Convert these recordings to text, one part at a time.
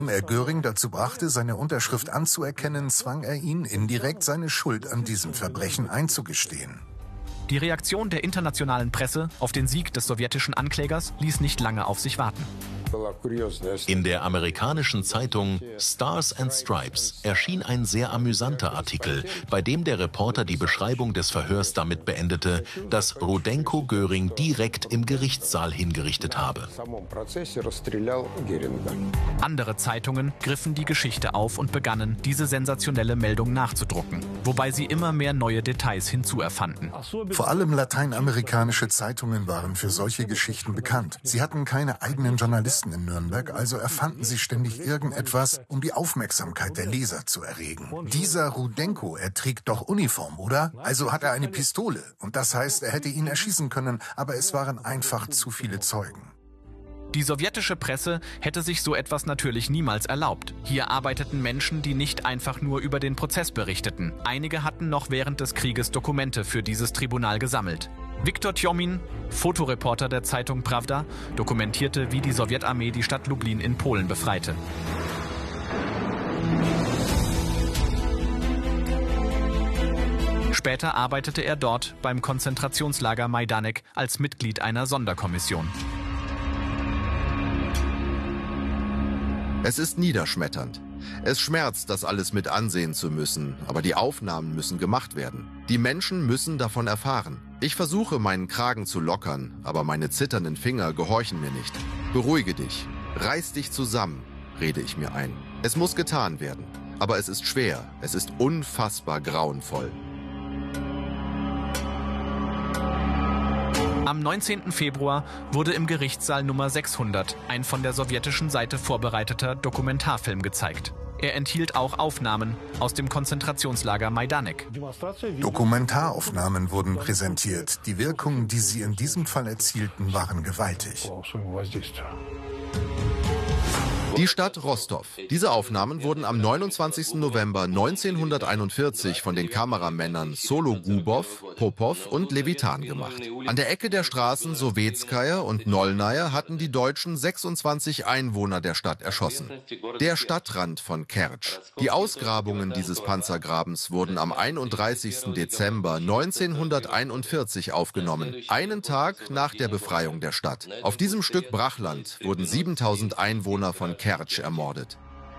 er Göring dazu brachte, seine Unterschrift anzuerkennen, zwang er ihn, indirekt seine Schuld an diesem Verbrechen einzugestehen. Die Reaktion der internationalen Presse auf den Sieg des sowjetischen Anklägers ließ nicht lange auf sich warten. In der amerikanischen Zeitung Stars and Stripes erschien ein sehr amüsanter Artikel, bei dem der Reporter die Beschreibung des Verhörs damit beendete, dass Rudenko Göring direkt im Gerichtssaal hingerichtet habe. Andere Zeitungen griffen die Geschichte auf und begannen, diese sensationelle Meldung nachzudrucken, wobei sie immer mehr neue Details hinzuerfanden. Vor allem lateinamerikanische Zeitungen waren für solche Geschichten bekannt. Sie hatten keine eigenen Journalisten in Nürnberg, also erfanden sie ständig irgendetwas, um die Aufmerksamkeit der Leser zu erregen. Dieser Rudenko, er trägt doch Uniform, oder? Also hat er eine Pistole. Und das heißt, er hätte ihn erschießen können, aber es waren einfach zu viele Zeugen. Die sowjetische Presse hätte sich so etwas natürlich niemals erlaubt. Hier arbeiteten Menschen, die nicht einfach nur über den Prozess berichteten. Einige hatten noch während des Krieges Dokumente für dieses Tribunal gesammelt. Viktor Tjomin, Fotoreporter der Zeitung Pravda, dokumentierte, wie die Sowjetarmee die Stadt Lublin in Polen befreite. Später arbeitete er dort beim Konzentrationslager Majdanek als Mitglied einer Sonderkommission. Es ist niederschmetternd. Es schmerzt, das alles mit ansehen zu müssen, aber die Aufnahmen müssen gemacht werden. Die Menschen müssen davon erfahren. Ich versuche, meinen Kragen zu lockern, aber meine zitternden Finger gehorchen mir nicht. Beruhige dich, reiß dich zusammen, rede ich mir ein. Es muss getan werden, aber es ist schwer, es ist unfassbar grauenvoll. Am 19. Februar wurde im Gerichtssaal Nummer 600 ein von der sowjetischen Seite vorbereiteter Dokumentarfilm gezeigt. Er enthielt auch Aufnahmen aus dem Konzentrationslager Majdanek. Dokumentaraufnahmen wurden präsentiert. Die Wirkung, die sie in diesem Fall erzielten, waren gewaltig. Die Stadt Rostov. Diese Aufnahmen wurden am 29. November 1941 von den Kameramännern Sologubow, Popov und Levitan gemacht. An der Ecke der Straßen Sowetskaja und Nolnaja hatten die Deutschen 26 Einwohner der Stadt erschossen. Der Stadtrand von Kertsch. Die Ausgrabungen dieses Panzergrabens wurden am 31. Dezember 1941 aufgenommen, einen Tag nach der Befreiung der Stadt. Auf diesem Stück Brachland wurden 7000 Einwohner von Kertsch ermordet.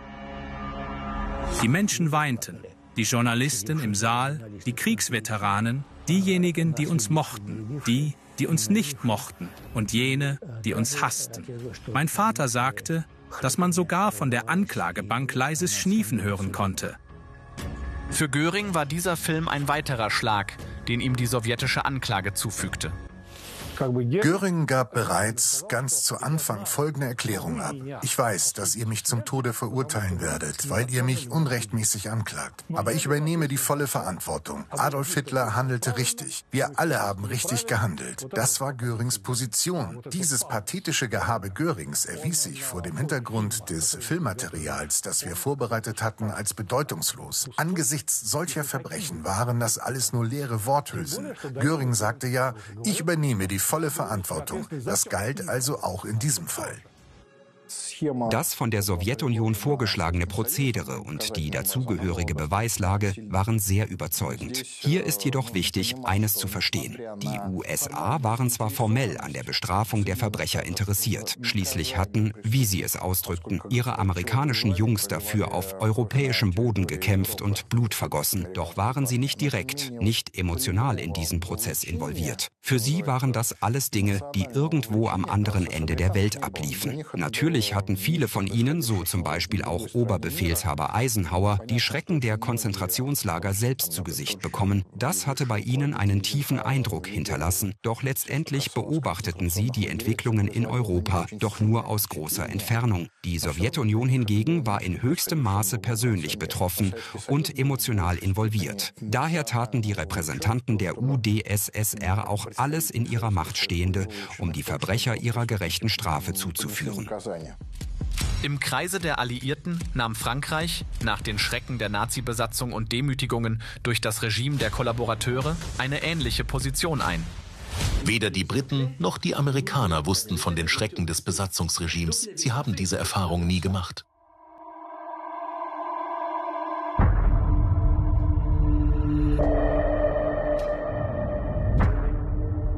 Die Menschen weinten, die Journalisten im Saal, die Kriegsveteranen, diejenigen, die uns mochten, die uns nicht mochten und jene, die uns hassten. Mein Vater sagte, dass man sogar von der Anklagebank leises Schniefen hören konnte. Für Göring war dieser Film ein weiterer Schlag, den ihm die sowjetische Anklage zufügte. Göring gab bereits ganz zu Anfang folgende Erklärung ab. Ich weiß, dass ihr mich zum Tode verurteilen werdet, weil ihr mich unrechtmäßig anklagt. Aber ich übernehme die volle Verantwortung. Adolf Hitler handelte richtig. Wir alle haben richtig gehandelt. Das war Görings Position. Dieses pathetische Gehabe Görings erwies sich vor dem Hintergrund des Filmmaterials, das wir vorbereitet hatten, als bedeutungslos. Angesichts solcher Verbrechen waren das alles nur leere Worthülsen. Göring sagte ja, ich übernehme die volle Verantwortung. Das galt also auch in diesem Fall. Das von der Sowjetunion vorgeschlagene Prozedere und die dazugehörige Beweislage waren sehr überzeugend. Hier ist jedoch wichtig, eines zu verstehen. Die USA waren zwar formell an der Bestrafung der Verbrecher interessiert. Schließlich hatten, wie sie es ausdrückten, ihre amerikanischen Jungs dafür auf europäischem Boden gekämpft und Blut vergossen. Doch waren sie nicht direkt, nicht emotional in diesen Prozess involviert. Für sie waren das alles Dinge, die irgendwo am anderen Ende der Welt abliefen. Natürlich hatten viele von ihnen, so zum Beispiel auch Oberbefehlshaber Eisenhower, die Schrecken der Konzentrationslager selbst zu Gesicht bekommen. Das hatte bei ihnen einen tiefen Eindruck hinterlassen. Doch letztendlich beobachteten sie die Entwicklungen in Europa, doch nur aus großer Entfernung. Die Sowjetunion hingegen war in höchstem Maße persönlich betroffen und emotional involviert. Daher taten die Repräsentanten der UdSSR auch alles in ihrer Macht Stehende, um die Verbrecher ihrer gerechten Strafe zuzuführen. Im Kreise der Alliierten nahm Frankreich, nach den Schrecken der Nazi-Besatzung und Demütigungen durch das Regime der Kollaborateure, eine ähnliche Position ein. Weder die Briten noch die Amerikaner wussten von den Schrecken des Besatzungsregimes. Sie haben diese Erfahrung nie gemacht.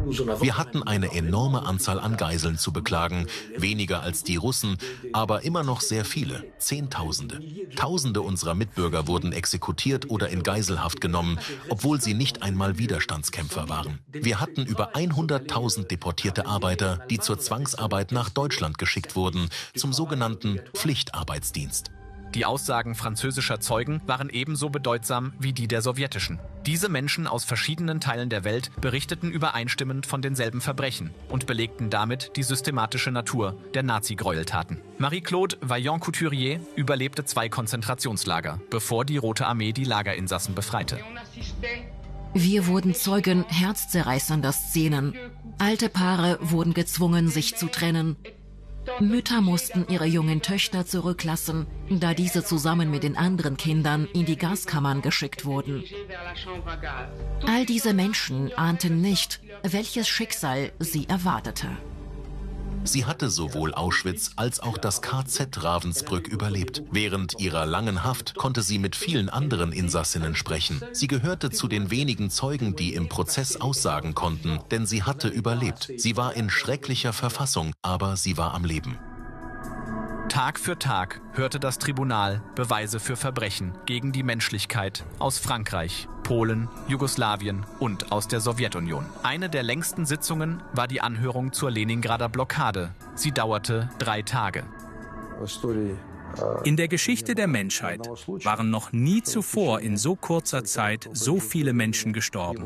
Wir hatten eine enorme Anzahl an Geiseln zu beklagen, weniger als die Russen, aber immer noch sehr viele, Zehntausende. Tausende unserer Mitbürger wurden exekutiert oder in Geiselhaft genommen, obwohl sie nicht einmal Widerstandskämpfer waren. Wir hatten über 100.000 deportierte Arbeiter, die zur Zwangsarbeit nach Deutschland geschickt wurden, zum sogenannten Pflichtarbeitsdienst. Die Aussagen französischer Zeugen waren ebenso bedeutsam wie die der sowjetischen. Diese Menschen aus verschiedenen Teilen der Welt berichteten übereinstimmend von denselben Verbrechen und belegten damit die systematische Natur der Nazi-Gräueltaten. Marie-Claude Vaillant-Couturier überlebte 2 Konzentrationslager, bevor die Rote Armee die Lagerinsassen befreite. Wir wurden Zeugen herzzerreißender Szenen. Alte Paare wurden gezwungen, sich zu trennen. Mütter mussten ihre jungen Töchter zurücklassen, da diese zusammen mit den anderen Kindern in die Gaskammern geschickt wurden. All diese Menschen ahnten nicht, welches Schicksal sie erwartete. Sie hatte sowohl Auschwitz als auch das KZ Ravensbrück überlebt. Während ihrer langen Haft konnte sie mit vielen anderen Insassinnen sprechen. Sie gehörte zu den wenigen Zeugen, die im Prozess aussagen konnten, denn sie hatte überlebt. Sie war in schrecklicher Verfassung, aber sie war am Leben. Tag für Tag hörte das Tribunal Beweise für Verbrechen gegen die Menschlichkeit aus Frankreich, Polen, Jugoslawien und aus der Sowjetunion. Eine der längsten Sitzungen war die Anhörung zur Leningrader Blockade. Sie dauerte 3 Tage. In der Geschichte der Menschheit waren noch nie zuvor in so kurzer Zeit so viele Menschen gestorben.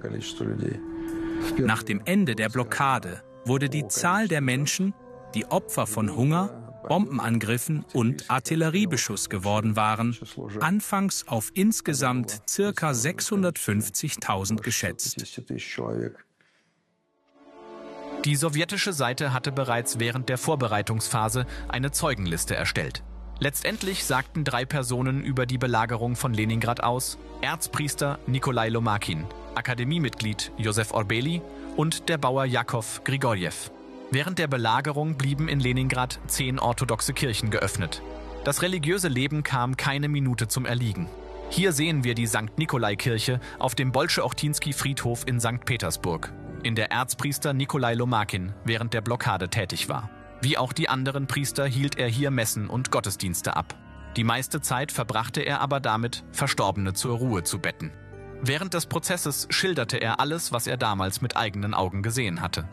Nach dem Ende der Blockade wurde die Zahl der Menschen, die Opfer von Hunger, Bombenangriffen und Artilleriebeschuss geworden waren, anfangs auf insgesamt ca. 650.000 geschätzt. Die sowjetische Seite hatte bereits während der Vorbereitungsphase eine Zeugenliste erstellt. Letztendlich sagten 3 Personen über die Belagerung von Leningrad aus: Erzpriester Nikolai Lomakin, Akademiemitglied Josef Orbeli und der Bauer Jakow Grigorjew. Während der Belagerung blieben in Leningrad 10 orthodoxe Kirchen geöffnet. Das religiöse Leben kam keine Minute zum Erliegen. Hier sehen wir die St. Nikolai-Kirche auf dem Bolsche-Ochtinski-Friedhof in St. Petersburg, in der Erzpriester Nikolai Lomakin während der Blockade tätig war. Wie auch die anderen Priester hielt er hier Messen und Gottesdienste ab. Die meiste Zeit verbrachte er aber damit, Verstorbene zur Ruhe zu betten. Während des Prozesses schilderte er alles, was er damals mit eigenen Augen gesehen hatte.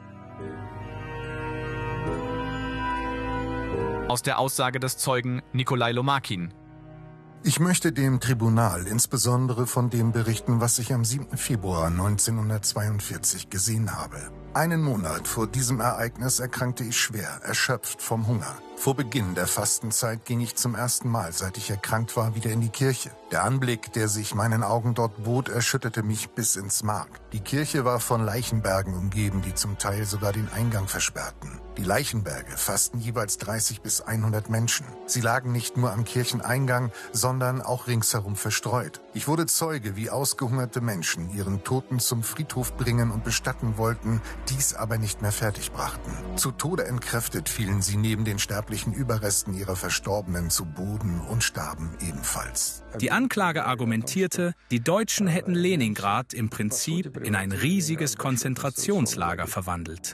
Aus der Aussage des Zeugen Nikolai Lomakin: Ich möchte dem Tribunal insbesondere von dem berichten, was ich am 7. Februar 1942 gesehen habe. Einen Monat vor diesem Ereignis erkrankte ich schwer, erschöpft vom Hunger. Vor Beginn der Fastenzeit ging ich zum ersten Mal, seit ich erkrankt war, wieder in die Kirche. Der Anblick, der sich meinen Augen dort bot, erschütterte mich bis ins Mark. Die Kirche war von Leichenbergen umgeben, die zum Teil sogar den Eingang versperrten. Die Leichenberge fassten jeweils 30 bis 100 Menschen. Sie lagen nicht nur am Kircheneingang, sondern auch ringsherum verstreut. Ich wurde Zeuge, wie ausgehungerte Menschen ihren Toten zum Friedhof bringen und bestatten wollten, dies aber nicht mehr fertig brachten. Zu Tode entkräftet fielen sie neben den sterblichen Überresten ihrer Verstorbenen zu Boden und starben ebenfalls. Die Anklage argumentierte, die Deutschen hätten Leningrad im Prinzip in ein riesiges Konzentrationslager verwandelt.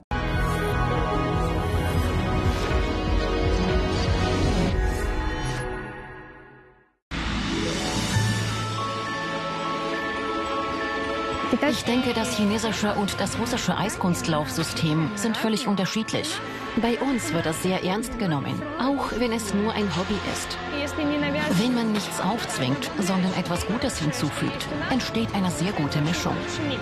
Ich denke, das chinesische und das russische Eiskunstlaufsystem sind völlig unterschiedlich. Bei uns wird das sehr ernst genommen, auch wenn es nur ein Hobby ist. Wenn man nichts aufzwingt, sondern etwas Gutes hinzufügt, entsteht eine sehr gute Mischung.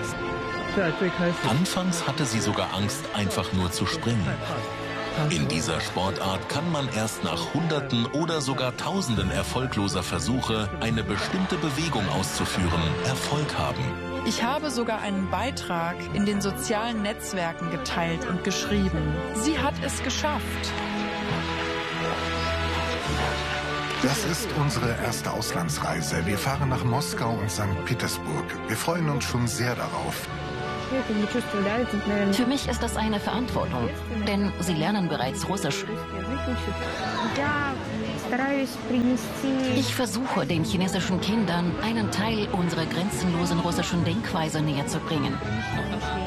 Anfangs hatte sie sogar Angst, einfach nur zu springen. In dieser Sportart kann man erst nach Hunderten oder sogar Tausenden erfolgloser Versuche, eine bestimmte Bewegung auszuführen, Erfolg haben. Ich habe sogar einen Beitrag in den sozialen Netzwerken geteilt und geschrieben. Sie hat es geschafft. Das ist unsere erste Auslandsreise. Wir fahren nach Moskau und St. Petersburg. Wir freuen uns schon sehr darauf. Für mich ist das eine Verantwortung, denn sie lernen bereits Russisch. Ich versuche, den chinesischen Kindern einen Teil unserer grenzenlosen russischen Denkweise näher zu bringen.